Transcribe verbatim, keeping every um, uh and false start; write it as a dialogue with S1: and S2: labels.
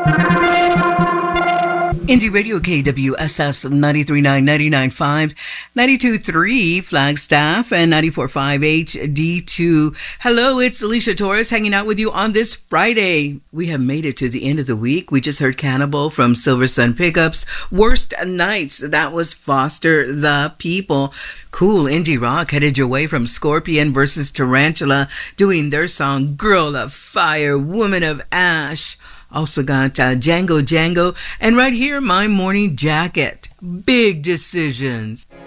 S1: Indie Radio K W S S ninety-three point nine, ninety-nine point five, ninety-two point three Flagstaff, and ninety-four point five H D two. Hello, it's Alicia Torres hanging out with you on this Friday. We have made it to the end of the week. We just heard Cannibal from Silver Sun Pickups. Worst Nights, that was Foster the People. Cool indie rock headed your way from Scorpion versus Tarantula doing their song Girl of Fire, Woman of Ash. Also got uh, Django Django, and right here, My Morning Jacket. Big Decisions.